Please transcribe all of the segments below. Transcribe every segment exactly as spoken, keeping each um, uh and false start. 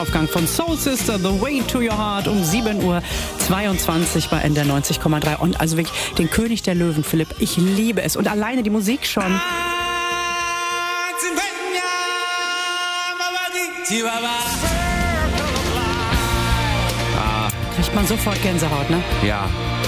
Aufgang von Soul Sister, The Way to Your Heart um sieben Uhr zweiundzwanzig bei N D R neunzig Komma drei. Und also wirklich den König der Löwen, Philipp. Ich liebe es. Und alleine die Musik schon. Ah. Kriegt man sofort Gänsehaut, ne? Ja.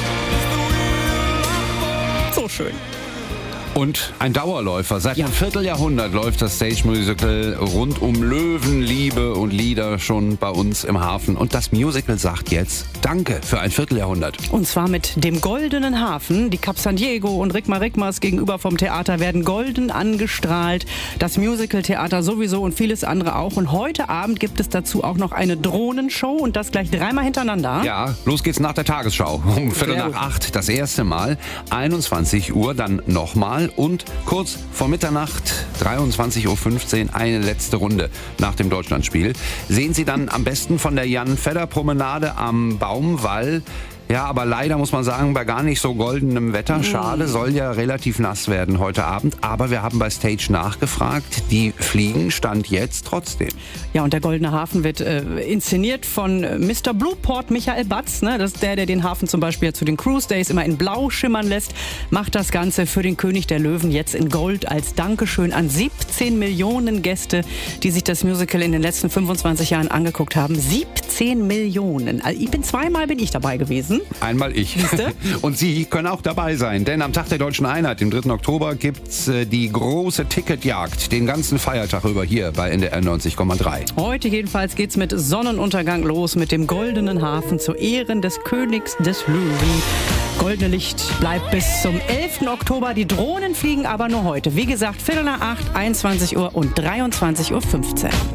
So schön. Und ein Dauerläufer. Seit Ja. einem Vierteljahrhundert läuft das Stage Musical rund um Löwen, Liebe und Lieder schon bei uns im Hafen. Und das Musical sagt jetzt Danke für ein Vierteljahrhundert. Und zwar mit dem Goldenen Hafen. Die Cap San Diego und Rigma Rigmas gegenüber vom Theater werden golden angestrahlt. Das Musical-Theater sowieso und vieles andere auch. Und heute Abend gibt es dazu auch noch eine Drohnenshow und das gleich dreimal hintereinander. Ja, los geht's nach der Tagesschau. Um Viertel Sehr nach gut. acht das erste Mal, einundzwanzig Uhr dann nochmal und kurz vor Mitternacht, dreiundzwanzig Uhr fünfzehn, eine letzte Runde nach dem Deutschlandspiel. Sehen Sie dann am besten von der Jan-Fedder-Promenade am Baumwall. Ja, aber leider muss man sagen, bei gar nicht so goldenem Wetter. Schade, soll ja relativ nass werden heute Abend. Aber wir haben bei Stage nachgefragt. Die fliegen Stand jetzt trotzdem. Ja, und der Goldene Hafen wird äh, inszeniert von äh, Mister Blueport Michael Batz. Ne? Das ist der, der den Hafen zum Beispiel zu den Cruise Days immer in Blau schimmern lässt. Macht das Ganze für den König der Löwen jetzt in Gold als Dankeschön an siebzehn Millionen Gäste, die sich das Musical in den letzten fünfundzwanzig Jahren angeguckt haben. siebzehn Millionen. Also ich bin zweimal bin ich dabei gewesen. Einmal ich. Siehste? Und Sie können auch dabei sein, denn am Tag der Deutschen Einheit, dem dritten Oktober, gibt's äh, die große Ticketjagd, den ganzen Feiertag über hier bei N D R neunzig Komma drei. Heute jedenfalls geht's mit Sonnenuntergang los, mit dem Goldenen Hafen zu Ehren des Königs des Löwen. Goldene Licht bleibt bis zum elften Oktober. Die Drohnen fliegen aber nur heute. Wie gesagt, Viertel nach acht, einundzwanzig Uhr und dreiundzwanzig Uhr fünfzehn.